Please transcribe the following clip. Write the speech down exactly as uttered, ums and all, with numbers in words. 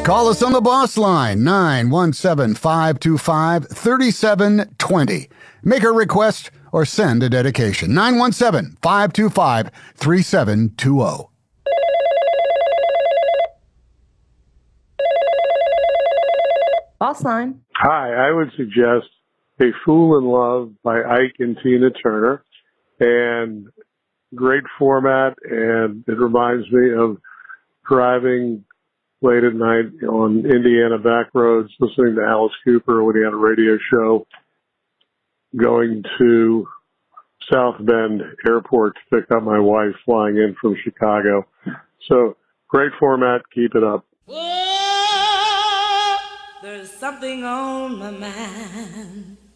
Call us on the boss line, nine one seven, five two five, three seven two zero. Make a request or send a dedication, nine one seven, five two five, three seven two zero. Boss line. Hi, I would suggest A Fool in Love by Ike and Tina Turner. And great format, and it reminds me of driving late at night on Indiana back roads, listening to Alice Cooper when he had a radio show, going to South Bend Airport to pick up my wife flying in from Chicago. So great format. Keep it up. Whoa, there's something on my mind.